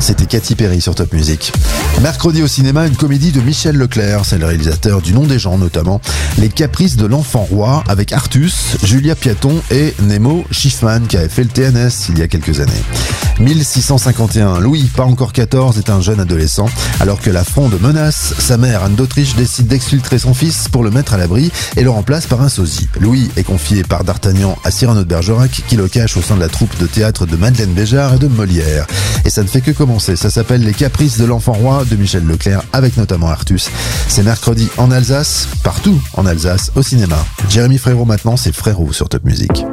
C'était Katy Perry sur Top Music. Mercredi au cinéma, une comédie de Michel Leclerc, c'est le réalisateur du Nom des gens notamment. Les Caprices de l'Enfant Roi avec Artus, Julia Piaton et Nemo Schiffman qui avait fait le TNS il y a quelques années. 1651, Louis, pas encore 14, est un jeune adolescent. Alors que la Fronde menace, sa mère Anne d'Autriche décide d'exfiltrer son fils pour le mettre à l'abri et le remplace par un sosie. Louis est confié par D'Artagnan à Cyrano de Bergerac qui le cache au sein de la troupe de théâtre de Madeleine Béjart et de Molière. Et ça ne fait que commencer, ça s'appelle Les Caprices de l'Enfant Roi de Michel Leclerc avec notamment Artus. C'est mercredi en Alsace, partout en Alsace, au cinéma. Jérémy Frérot maintenant, c'est Frérot sur Top Music.